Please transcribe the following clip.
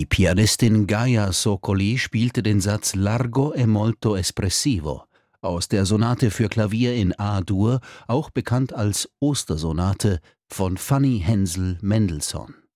Die Pianistin Gaia Sokoli spielte den Satz Largo e molto espressivo aus der Sonate für Klavier in A-Dur, auch bekannt als Ostersonate, von Fanny Hensel Mendelssohn.